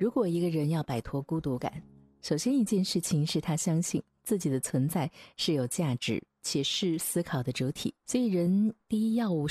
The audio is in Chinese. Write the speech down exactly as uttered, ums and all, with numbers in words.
如果一个人要摆脱孤独感，首先一件事情是他相信自己的存在是有价值且是思考的主体。所以人第一要务